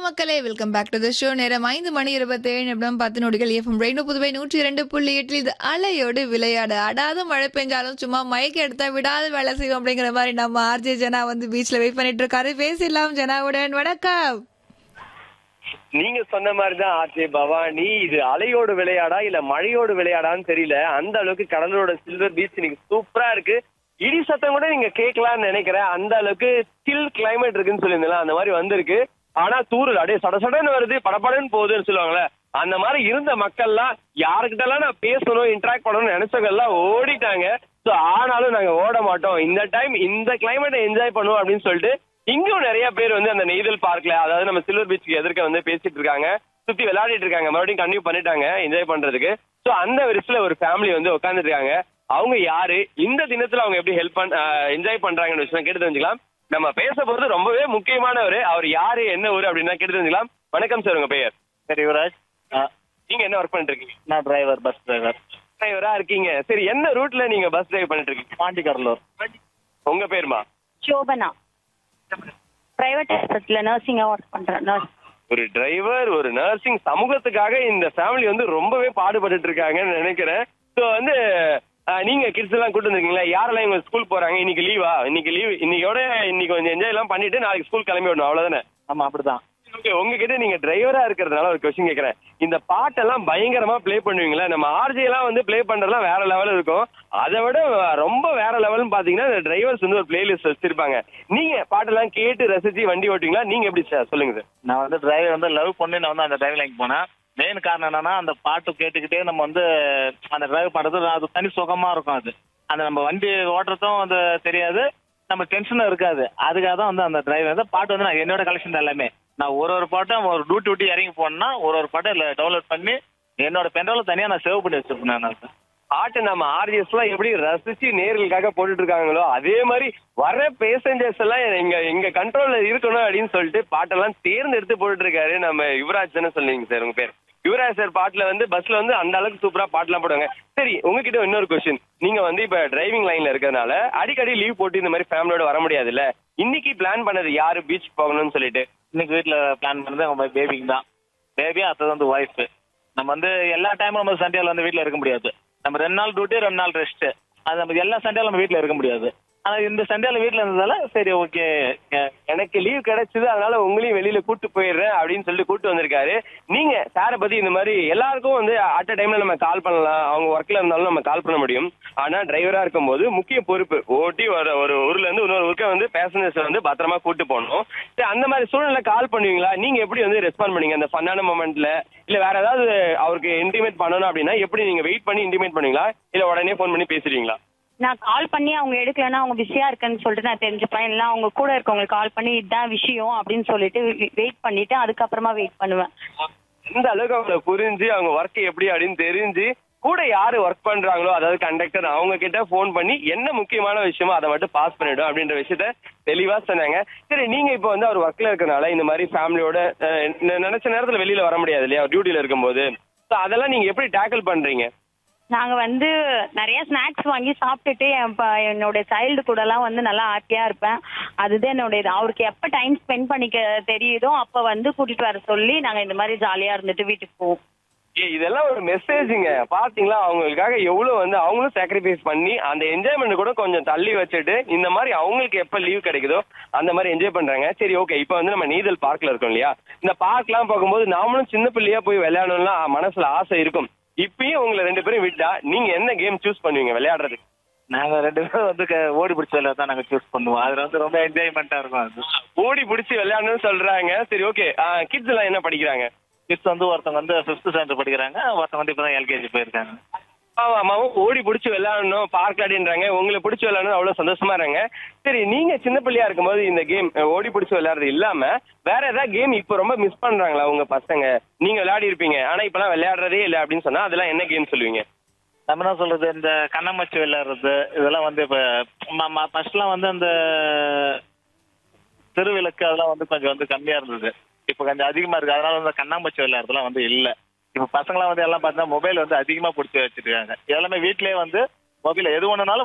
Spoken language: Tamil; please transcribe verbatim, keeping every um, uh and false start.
மக்களே welcome back to the show. நேரம் ஐந்து மணி இருபத்தேழு நிமிடம் பத்து நொடிகள். எஃப்எம் ரெயின்போ புதுவை நூற்றி இரண்டு புள்ளி எட்டில் இது அலையோடு விளையாட. அடாத மழை பெஞ்சாலும் சும்மா மைக் எடுத்தா விடாத வேலை செய்வோம் அப்படிங்கிற மாதிரி நம்ம ஆர்ஜே ஜனா வந்து பீச்ல வெயிட் பண்ணிட்டு இருக்காரு. பேசிடலாம் ஜனாவுடன். வணக்கம். நீங்க சொன்ன மாதிரிதான் ஆர்ஜே பவானி. இது அலையோடு விளையாடா இல்ல மழையோடு விளையாடான்னு தெரியல. அந்த அளவுக்கு கடலோட சில்வர் பீச் இன்னைக்கு சூப்பரா இருக்கு. இடி சத்தம் கூட நீங்க கேட்கலாம்னு நினைக்கிறேன். அந்த அளவுக்கு சில் கிளைமேட் இருக்குன்னு சொல்லியிருந்தேன். அந்த மாதிரி வந்திருக்கு. ஆனா தூரல் அப்படியே சட சடன்னு வருது, படப்படன்னு போகுதுன்னு சொல்லுவாங்களே, அந்த மாதிரி இருந்த மக்கள்லாம் யாருக்கிட்ட எல்லாம் நான் பேசணும், இன்டராக்ட் பண்ணணும்னு நினைச்சவங்க எல்லாம் ஓடிட்டாங்க. சோ ஆனாலும் நாங்க ஓட மாட்டோம். இந்த டைம் இந்த கிளைமேட்டை என்ஜாய் பண்ணுவோம் அப்படின்னு சொல்லிட்டு இங்கும் நிறைய பேர் வந்து அந்த நெய்தல் பார்க்ல, அதாவது நம்ம சில்வர் பீச்சுக்கு எதிர்க்க வந்து பேசிட்டு இருக்காங்க, சுத்தி விளையாடிட்டு இருக்காங்க, மறுபடியும் கண்டினியூ பண்ணிட்டாங்க என்ஜாய் பண்றதுக்கு. சோ அந்த வரிசையில ஒரு ஃபேமிலி வந்து உட்காந்துட்டு இருக்காங்க. அவங்க யாரு, இந்த தினத்துல அவங்க எப்படி ஹெல்ப் பண்ண என்ஜாய் பண்றாங்கன்னு விஷயம் கேட்டு தெரிஞ்சுக்கலாம். நம்ம பேச போறது ரொம்பவே முக்கியமானவர். அவர் யாரு, என்ன ஊரு அப்படின்னா கேட்டு தெரிஞ்சுக்கலாம். வணக்கம் சார், உங்க பெயர்? சரி யுவராஜ். நீங்க என்ன ஒர்க் பண்ணிட்டு இருக்கீங்க? நான் டிரைவர், பஸ் டிரைவர். டிரைவரா இருக்கீங்க. சரி, என்ன ரூட்ல நீங்க பஸ் டிரைவ் பண்ணிட்டு இருக்கீங்க? பாண்டி கடலூர். உங்க பேருமா? சோபனா. பிரைவேட் ஹாஸ்பிட்டல்ல நர்சிங்கா ஒர்க் பண்றேன். நர்ஸ். ஒரு டிரைவர், ஒரு நர்சிங், சமூகத்துக்காக இந்த ஃபேமிலி வந்து ரொம்பவே பாடுபட்டு இருக்காங்கன்னு நினைக்கிறேன். ஸோ வந்து நீங்க கிட்ஸ் எல்லாம் கூட்டு வந்திருக்கீங்களா? யாரெல்லாம் இவங்க ஸ்கூல் போறாங்க? இன்னைக்கு லீவா? இன்னைக்கு லீவ், இன்னைக்கோட இன்னைக்கு கொஞ்சம் என்ஜாய் எல்லாம் பண்ணிட்டு நாளைக்கு ஸ்கூல் கிளம்பி விடணும், அவ்வளவுதானே? ஆமா, அப்படிதான். ஓகே, உங்ககிட்ட நீங்க டிரைவரா இருக்கிறதுனால ஒரு கொஸ்டின் கேட்கறேன். இந்த பாட்டெல்லாம் பயங்கரமா பிளே பண்ணுவீங்களா? நம்ம ஆர்ஜே எல்லாம் வந்து பிளே பண்றதுலாம் வேற லெவல் இருக்கும். அதை விட ரொம்ப வேற லெவல்னு பாத்தீங்கன்னா இந்த டிரைவர்ஸ் வந்து ஒரு பிளேலிஸ்ட் வச்சிருப்பாங்க. நீங்க பாட்டெல்லாம் கேட்டு ரசிச்சு வண்டி ஓட்டுவீங்களா? நீங்க எப்படி சார், சொல்லுங்க சார். நான் வந்து டிரைவர் வந்து லவ் பண்ணி நான் வந்து அந்த டிரைவர் லைன் போனேன். மெயின் காரணம் என்னன்னா, அந்த பாட்டு கேட்டுக்கிட்டே நம்ம வந்து அந்த டிரைவ் பண்றது அது தனி சுகமா இருக்கும். அது அந்த நம்ம வண்டி ஓட்டுறதும் வந்து தெரியாது, நம்ம டென்ஷனும் இருக்காது. அதுக்காக தான் வந்து அந்த டிரைவர் வந்து பாட்டு வந்து நான் என்னோட கலெக்ஷன் தான் எல்லாமே. நான் ஒரு ஒரு பாட்டும் ஒரு டியூட்டி விட்டு இறங்கி போனேன்னா ஒரு ஒரு பாட்டை இல்லை டவுன்லோட் பண்ணி என்னோட பென்ட்ரைவ்ல தனியா நான் சேவ் பண்ணி வச்சிருப்பேன். நான் பாட்டு நம்ம ஆர்ஜிஎஸ் எல்லாம் எப்படி ரசிச்சு நேர்களுக்காக போட்டுட்டு இருக்காங்களோ அதே மாதிரி வர பேசஞ்சர்ஸ் எல்லாம் எங்க எங்க கண்ட்ரோல்ல இருக்கணும் அப்படின்னு சொல்லிட்டு பாட்டெல்லாம் தேர்ந்தெடுத்து போட்டுட்டு இருக்காரு நம்ம யுவராஜ் தானே சொன்னீங்க சார் உங்க பேர்? யுவராஜ் சார் பாட்டுல வந்து பஸ்ல வந்து அந்த அளவுக்கு சூப்பரா பாட்டுலாம் போடுவாங்க. சரி, உங்ககிட்ட இன்னொரு கொஸ்டின். நீங்க வந்து இப்ப டிரைவிங் லைன்ல இருக்கிறதுனால அடிக்கடி லீவ் போட்டு இந்த மாதிரி ஃபேமிலியோட வர முடியாது இல்ல. இன்னைக்கு பிளான் பண்ணது யாரு பீச் போகணும்னு சொல்லிட்டு? இன்னைக்கு வீட்டுல பிளான் பண்ணது நம்ம பேபிக்கு தான். பேபி அடுத்தது வந்து ஒய்ஃப். நம்ம வந்து எல்லா டைமும் நம்ம சண்டேல வந்து வீட்டுல இருக்க முடியாது. நம்ம ரெண்டு நாள் டியூட்டி, ரெண்டு நாள் ரெஸ்ட். அது நம்ம எல்லா சண்டேல நம்ம வீட்டுல இருக்க முடியாது. ஆனா இந்த சண்டேல வீட்டுல இருந்ததால சரி ஓகே, எனக்கு லீவ் கிடைச்சது, அதனால உங்களையும் வெளியில கூட்டு போயிடுறேன் அப்படின்னு சொல்லிட்டு கூட்டு வந்திருக்காரு. நீங்க சாரை பத்தி இந்த மாதிரி எல்லாருக்கும் வந்து அட் அ டைம்ல நம்ம கால் பண்ணலாம், அவங்க ஒர்க்ல இருந்தாலும் நம்ம கால் பண்ண முடியும். ஆனா டிரைவரா இருக்கும் போது முக்கிய பொறுப்பு ஓட்டி வர ஒரு ஊர்ல இருந்து இன்னொரு ஊருக்கு வந்து பேசஞ்சர்ஸ் வந்து பத்திரமா கூட்டு போகணும். சரி, அந்த மாதிரி சூழ்நிலை கால் பண்ணுவீங்களா? நீங்க எப்படி வந்து ரெஸ்பாண்ட் பண்ணீங்க அந்த ஃபன்னான மொமெண்ட்ல? இல்ல வேற ஏதாவது அவருக்கு இன்டிமேட் பண்ணணும் அப்படின்னா எப்படி நீங்க வெயிட் பண்ணி இன்டிமேட் பண்ணுவீங்களா, இல்ல உடனே போன் பண்ணி பேசுறீங்களா? நான் கால் பண்ணி அவங்க எடுக்கலன்னா அவங்க பிஸியா இருக்குன்னு சொல்லிட்டு நான் தெரிஞ்சுப்பேன். இல்லை அவங்க கூட இருக்கவங்களுக்கு கால் பண்ணி இதுதான் விஷயம் அப்படின்னு சொல்லிட்டு வெயிட் பண்ணிட்டு அதுக்கப்புறமா வெயிட் பண்ணுவேன். இந்த அளவுக்கு அவங்க புரிஞ்சு அவங்க ஒர்க் எப்படி அப்படின்னு தெரிஞ்சு கூட யாரு ஒர்க் பண்றாங்களோ, அதாவது கண்டக்டர், அவங்க கிட்ட போன் பண்ணி என்ன முக்கியமான விஷயமோ அதை மட்டும் பாஸ் பண்ணிடும் அப்படின்ற விஷயத்த தெளிவா சொன்னாங்க. சரி, நீங்க இப்ப வந்து அவர் ஒர்க்ல இருக்கனால இந்த மாதிரி ஃபேமிலியோட நினைச்ச நேரத்துல வெளியில வர முடியாது இல்லையா, டியூட்டில இருக்கும்போது. அதெல்லாம் நீங்க எப்படி டேக்கிள் பண்றீங்க? நாங்க வந்து நிறைய ஸ்நாக்ஸ் வாங்கி சாப்பிட்டுட்டு என் என்னோட சைல்டு கூட எல்லாம் வந்து நல்லா ஹாப்பியா இருப்பேன். அதுதான் என்னோட இது. அவருக்கு எப்ப டைம் ஸ்பெண்ட் பண்ணிக்க தெரியுதோ அப்ப வந்து கூட்டிட்டு வர சொல்லி நாங்க இந்த மாதிரி ஜாலியா இருந்துட்டு வீட்டுக்கு போவோம். இதெல்லாம் ஒரு மெசேஜுங்க. பாத்தீங்களா, அவங்களுக்காக எவ்வளவு வந்து அவங்களும் சாக்ரிஃபைஸ் பண்ணி அந்த என்ஜாய்மெண்ட் கூட கொஞ்சம் தள்ளி வச்சுட்டு இந்த மாதிரி அவங்களுக்கு எப்ப லீவ் கிடைக்குதோ அந்த மாதிரி என்ஜாய் பண்றாங்க. சரி, ஓகே. இப்ப வந்து நம்ம நெய்தல் பார்க்ல இருக்கோம் இல்லையா, இந்த பார்க் எல்லாம் பார்க்கும்போது நாமளும் சின்ன பிள்ளையா போய் விளையாடணும்லாம் மனசுல ஆசை இருக்கும். இப்பயும் உங்களை ரெண்டு பேரும் விட்டா நீங்க என்ன கேம் சூஸ் பண்ணுவீங்க விளையாடுறதுக்கு? நாங்க ரெண்டு பேரும் வந்து ஓடி பிடிச்ச விளையாட தான் நாங்க சூஸ் பண்ணுவோம். அதுல வந்து ரொம்ப என்ஜாய்மெண்டா இருக்கும். அது ஓடி பிடிச்சி விளையாடணும்னு சொல்றாங்க. சரி, ஓகே. கிட்ஸ் எல்லாம் என்ன படிக்கிறாங்க? கிட்ஸ் வந்து ஒருத்தவங்க வந்து ஃபிஃப்த் ஸ்டாண்டர்ட் படிக்கிறாங்க, ஒருத்தவங்க வந்து இப்பதான் எல்கேஜி போயிருக்காங்க. அம்மாவும் ஓடி பிடிச்சி விளையாடணும், பார்க் அப்படின்றாங்க. உங்களை பிடிச்சி விளையாடணும், அவ்வளவு சந்தோஷமா இருங்க. சரி, நீங்க சின்ன பிள்ளையா இருக்கும்போது இந்த கேம் ஓடி பிடிச்சி விளையாடுறது இல்லாம வேற ஏதாவது கேம் இப்ப ரொம்ப மிஸ் பண்றாங்களா உங்க பசங்க? நீங்க விளையாடி இருப்பீங்க ஆனா இப்ப எல்லாம் விளையாடுறதே இல்லை அப்படின்னு சொன்னா அதெல்லாம் என்ன கேம் சொல்லுவீங்க? நம்ம என்ன சொல்றது, இந்த கண்ணாமூச்சி விளையாடுறது இதெல்லாம் வந்து இப்ப ஃபர்ஸ்ட்லாம் வந்து அந்த திருவிளக்கு அதெல்லாம் வந்து கொஞ்சம் வந்து கம்மியா இருந்தது. இப்ப கொஞ்சம் அதிகமா இருக்கு. அதனால வந்து கண்ணாமூச்சி விளையாடுறதுலாம் வந்து இல்ல. இப்ப பசங்களாம் வந்து எல்லாம் பார்த்தா மொபைல் வந்து அதிகமா பிடிச்சி வச்சிருக்காங்க. எல்லாமே வீட்லயே வந்து மொபைல் எது ஒண்ணுனாலும்